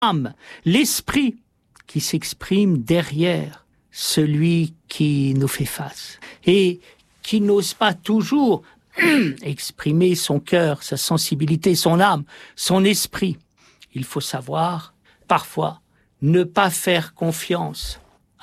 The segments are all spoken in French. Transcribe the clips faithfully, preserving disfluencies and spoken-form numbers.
l'âme, l'esprit qui s'exprime derrière celui qui nous fait face et qui n'ose pas toujours exprimer son cœur, sa sensibilité, son âme, son esprit. Il faut savoir, parfois, ne pas faire confiance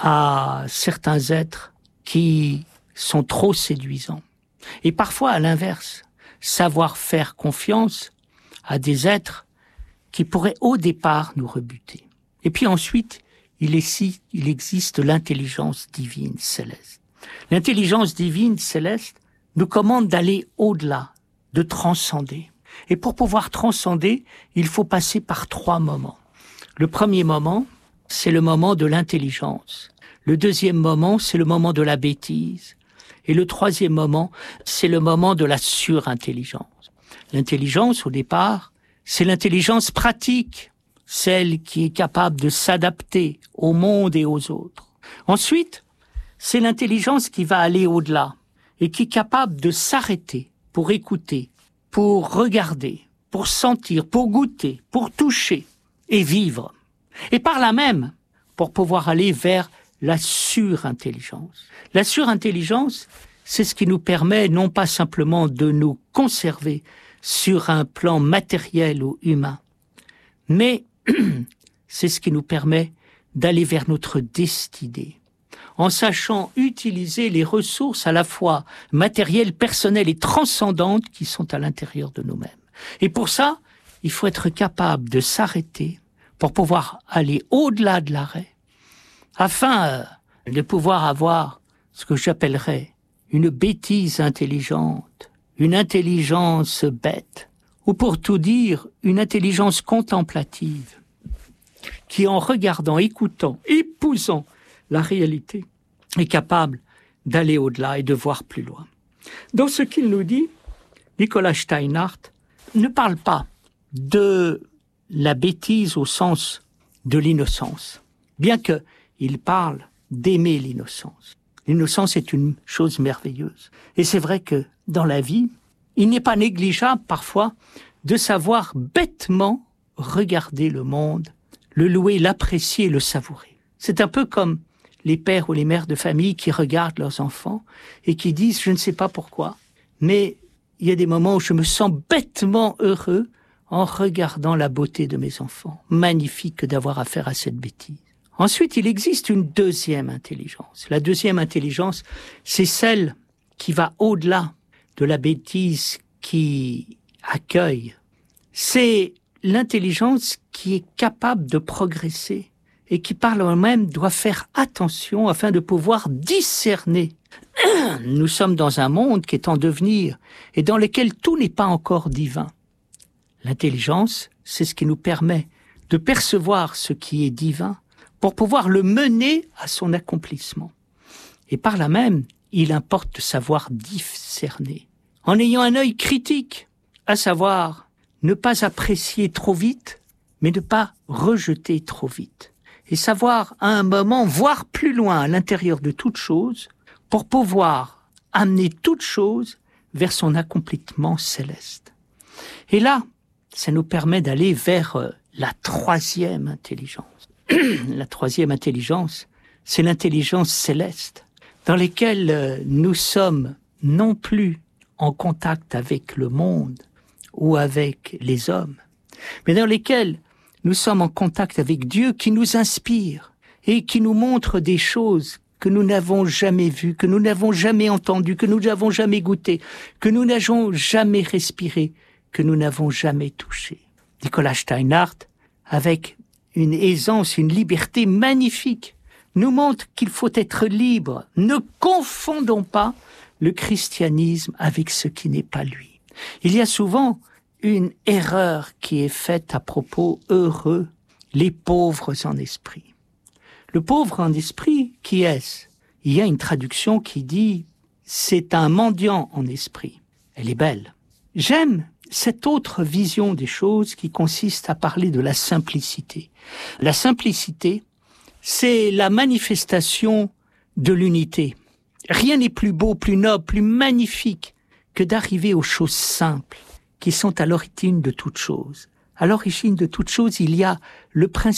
à certains êtres qui sont trop séduisants. Et parfois, à l'inverse, savoir faire confiance à des êtres qui pourraient au départ nous rebuter. Et puis ensuite, il, est, il existe l'intelligence divine céleste. L'intelligence divine céleste nous commande d'aller au-delà, de transcender. Et pour pouvoir transcender, il faut passer par trois moments. Le premier moment, c'est le moment de l'intelligence. Le deuxième moment, c'est le moment de la bêtise. Et le troisième moment, c'est le moment de la surintelligence. L'intelligence, au départ, c'est l'intelligence pratique, celle qui est capable de s'adapter au monde et aux autres. Ensuite, c'est l'intelligence qui va aller au-delà et qui est capable de s'arrêter pour écouter, pour regarder, pour sentir, pour goûter, pour toucher et vivre. Et par là même, pour pouvoir aller vers la surintelligence. La surintelligence, c'est ce qui nous permet non pas simplement de nous conserver sur un plan matériel ou humain, mais c'est ce qui nous permet d'aller vers notre destinée, en sachant utiliser les ressources à la fois matérielles, personnelles et transcendantes qui sont à l'intérieur de nous-mêmes. Et pour ça, il faut être capable de s'arrêter pour pouvoir aller au-delà de l'arrêt, afin de pouvoir avoir ce que j'appellerais une bêtise intelligente, une intelligence bête, ou pour tout dire, une intelligence contemplative, qui en regardant, écoutant, épousant la réalité, est capable d'aller au-delà et de voir plus loin. Dans ce qu'il nous dit, Nicolas Steinhardt ne parle pas de la bêtise au sens de l'innocence, bien qu'il parle d'aimer l'innocence. L'innocence est une chose merveilleuse. Et c'est vrai que dans la vie, il n'est pas négligeable parfois de savoir bêtement regarder le monde, le louer, l'apprécier, le savourer. C'est un peu comme les pères ou les mères de famille qui regardent leurs enfants et qui disent « je ne sais pas pourquoi, mais il y a des moments où je me sens bêtement heureux en regardant la beauté de mes enfants. Magnifique d'avoir affaire à cette bêtise. » Ensuite, il existe une deuxième intelligence. La deuxième intelligence, c'est celle qui va au-delà de la bêtise qui accueille. C'est l'intelligence qui est capable de progresser et qui par le même doit faire attention afin de pouvoir discerner. Nous sommes dans un monde qui est en devenir et dans lequel tout n'est pas encore divin. L'intelligence, c'est ce qui nous permet de percevoir ce qui est divin pour pouvoir le mener à son accomplissement. Et par là même, il importe de savoir discerner, en ayant un œil critique, à savoir ne pas apprécier trop vite, mais ne pas rejeter trop vite. Et savoir à un moment voir plus loin à l'intérieur de toute chose pour pouvoir amener toute chose vers son accomplissement céleste. Et là, ça nous permet d'aller vers la troisième intelligence. La troisième intelligence, c'est l'intelligence céleste, dans laquelle nous sommes non plus en contact avec le monde ou avec les hommes, mais dans lesquels nous sommes en contact avec Dieu qui nous inspire et qui nous montre des choses que nous n'avons jamais vues, que nous n'avons jamais entendues, que nous n'avons jamais goûtées, que nous n'avons jamais respirées, que nous n'avons jamais touchées. Nicolas Steinhardt, avec une aisance, une liberté magnifique, nous montre qu'il faut être libre. Ne confondons pas le christianisme avec ce qui n'est pas lui. Il y a souvent une erreur qui est faite à propos heureux, les pauvres en esprit. Le pauvre en esprit, qui est-ce? Il y a une traduction qui dit « c'est un mendiant en esprit ». Elle est belle. J'aime cette autre vision des choses qui consiste à parler de la simplicité. La simplicité, c'est la manifestation de l'unité. Rien n'est plus beau, plus noble, plus magnifique que d'arriver aux choses simples qui sont à l'origine de toute chose, À l'origine de toute chose, il y a le principe